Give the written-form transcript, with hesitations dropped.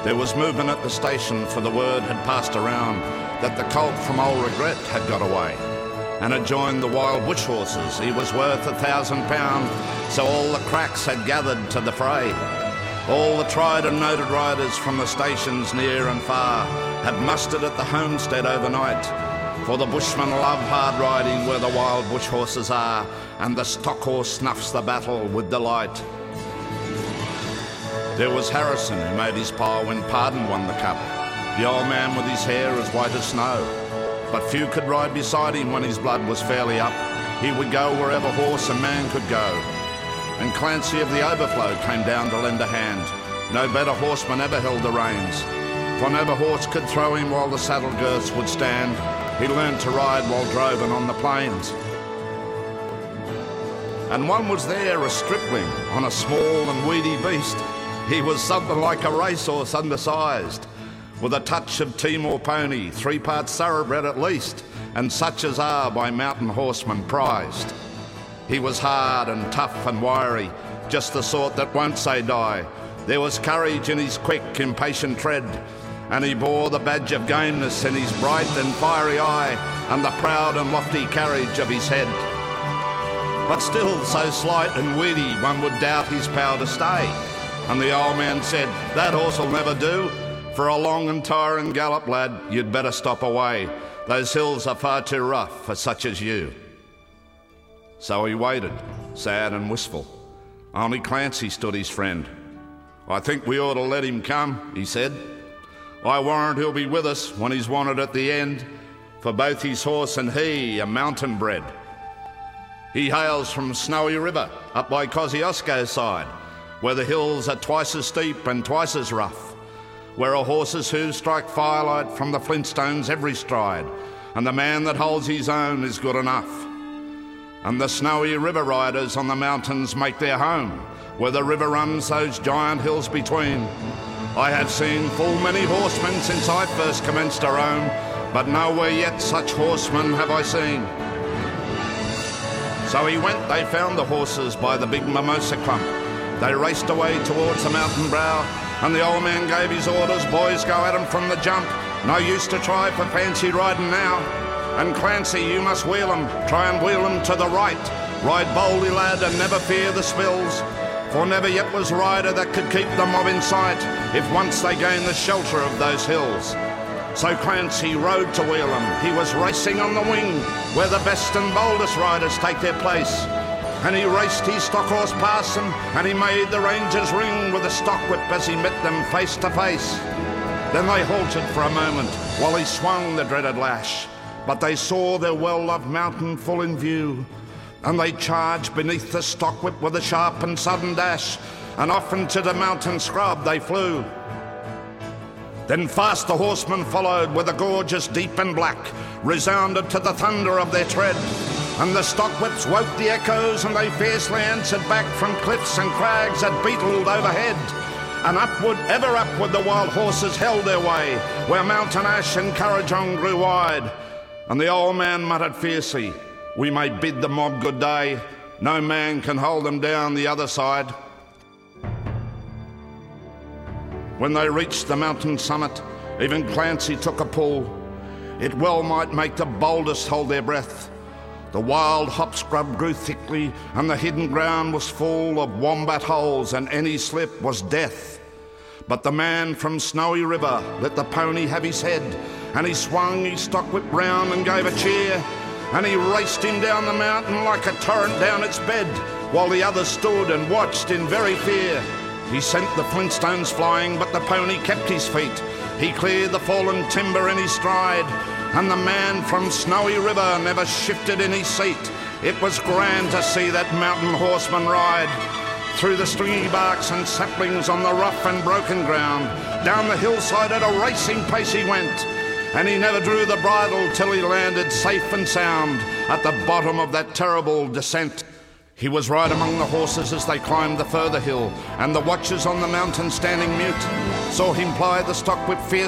There was movement at the station, for the word had passed around that the colt from Old Regret had got away and had joined the wild bush horses. He was worth £1,000, so all the cracks had gathered to the fray. All the tried and noted riders from the stations near and far had mustered at the homestead overnight, for the bushmen love hard riding where the wild bush horses are, and the stock horse snuffs the battle with delight. There was Harrison, who made his pile when Pardon won the cup, the old man with his hair as white as snow. But few could ride beside him when his blood was fairly up. He would go wherever horse and man could go. And Clancy of the Overflow came down to lend a hand. No better horseman ever held the reins, for never horse could throw him while the saddle girths would stand. He learned to ride while droving on the plains. And one was there, a stripling, on a small and weedy beast. He was something like a racehorse undersized, with a touch of Timor pony, 3 parts thoroughbred at least, and such as are by mountain horsemen prized. He was hard and tough and wiry, just the sort that won't say die. There was courage in his quick, impatient tread, and he bore the badge of gameness in his bright and fiery eye, and the proud and lofty carriage of his head. But still so slight and weedy, one would doubt his power to stay. And the old man said, "That horse'll never do. For a long and tiring gallop, lad, you'd better stop away. Those hills are far too rough for such as you." So he waited, sad and wistful. Only Clancy stood his friend. "I think we ought to let him come," he said. "I warrant he'll be with us when he's wanted at the end, for both his horse and he are mountain bred. He hails from Snowy River, up by Kosciuszko's side, where the hills are twice as steep and twice as rough, where a horse's hooves strike firelight from the flintstones every stride, and the man that holds his own is good enough. And the Snowy River riders on the mountains make their home, where the river runs those giant hills between. I have seen full many horsemen since I first commenced to roam, but nowhere yet such horsemen have I seen." So he went, they found the horses by the big mimosa clump. They raced away towards the mountain brow, and the old man gave his orders, "Boys, go at 'em from the jump. No use to try for fancy riding now. And Clancy, you must wheel 'em, try and wheel 'em to the right. Ride boldly, lad, and never fear the spills, for never yet was rider that could keep the mob in sight, if once they gain the shelter of those hills." So Clancy rode to wheel 'em. He was racing on the wing, where the best and boldest riders take their place. And he raced his stock horse past them, and he made the rangers ring with a stock whip as he met them face to face. Then they halted for a moment while he swung the dreaded lash, but they saw their well-loved mountain full in view, and they charged beneath the stock whip with a sharp and sudden dash, and off into the mountain scrub they flew. Then fast the horsemen followed, where the gorges deep and black resounded to the thunder of their tread. And the stock whips woke the echoes, and they fiercely answered back from cliffs and crags that beetled overhead. And upward, ever upward, the wild horses held their way, where Mountain Ash and Currajong grew wide. And the old man muttered fiercely, "We may bid the mob good day. No man can hold them down the other side." When they reached the mountain summit, even Clancy took a pull. It well might make the boldest hold their breath. The wild hop scrub grew thickly, and the hidden ground was full of wombat holes, and any slip was death. But the man from Snowy River let the pony have his head, and he swung his stock whip round and gave a cheer, and he raced him down the mountain like a torrent down its bed, while the others stood and watched in very fear. He sent the flintstones flying, but the pony kept his feet. He cleared the fallen timber in his stride, and the man from Snowy River never shifted in his seat. It was grand to see that mountain horseman ride through the stringy barks and saplings on the rough and broken ground. Down the hillside at a racing pace he went, and he never drew the bridle till he landed safe and sound at the bottom of that terrible descent. He was right among the horses as they climbed the further hill, and the watchers on the mountain standing mute saw him ply the stock whip fiercely